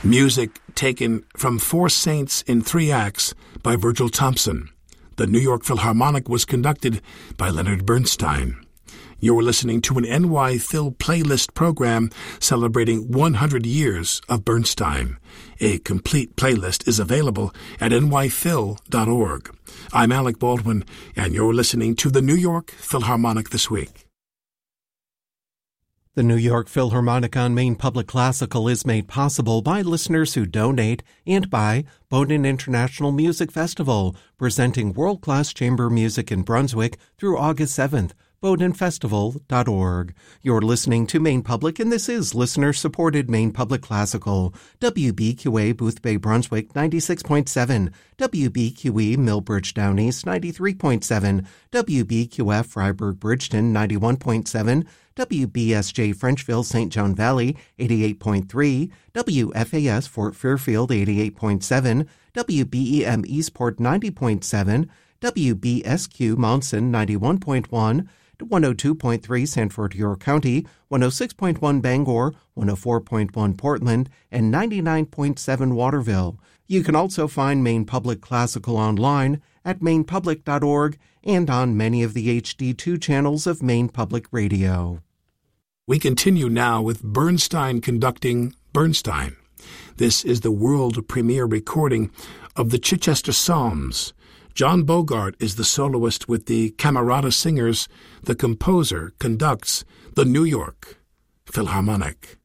Music taken from Four Saints in Three Acts by Virgil Thompson. The New York Philharmonic was conducted by Leonard Bernstein. You're listening to an NY Phil playlist program celebrating 100 years of Bernstein. A complete playlist is available at nyphil.org. I'm Alec Baldwin, and you're listening to the New York Philharmonic This Week. The New York Philharmonic on Main Public Classical is made possible by listeners who donate and by Bowdoin International Music Festival, presenting world-class chamber music in Brunswick through August 7th. BowdoinFestival.org. You're listening to Maine Public, and this is listener-supported Maine Public Classical. WBQA Boothbay Brunswick 96.7, WBQE Millbridge Down East 93.7, WBQF Freiburg Bridgeton 91.7, WBSJ Frenchville St. John Valley 88.3, WFAS Fort Fairfield 88.7, WBEM Eastport 90.7, WBSQ Monson 91.1, 102.3 Sanford York County, 106.1 Bangor, 104.1 Portland, and 99.7 Waterville. You can also find Maine Public Classical online at mainpublic.org and on many of the HD2 channels of Maine Public Radio. We continue now with Bernstein conducting Bernstein. This is the world premiere recording of the Chichester Psalms. John Bogart is the soloist with the Camerata Singers. The composer conducts the New York Philharmonic.